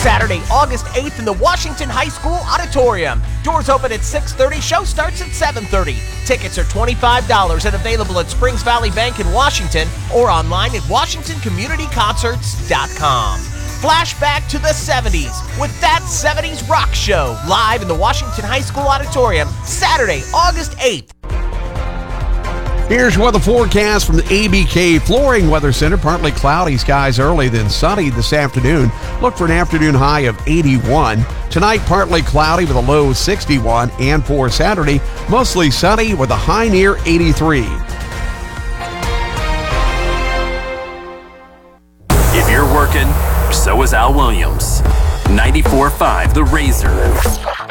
Saturday, August 8th in the Washington High School Auditorium. Doors open at 6:30, show starts at 7:30. Tickets are $25 and available at Springs Valley Bank in Washington or online at WashingtonCommunityConcerts.com. Flashback to the 70s with That 70s Rock Show, live in the Washington High School Auditorium, Saturday, August 8th. Here's weather forecast from the ABK Flooring Weather Center. Partly cloudy skies early, then sunny this afternoon. Look for an afternoon high of 81. Tonight, partly cloudy with a low of 61. And for Saturday, mostly sunny with a high near 83. If you're working, so is Al Williams. 94.5 The Razor.